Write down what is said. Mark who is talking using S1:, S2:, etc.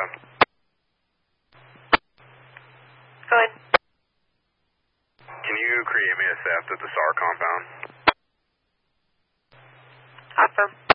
S1: Go ahead.
S2: Can you create me a theft at the SAR compound?
S1: Affirm.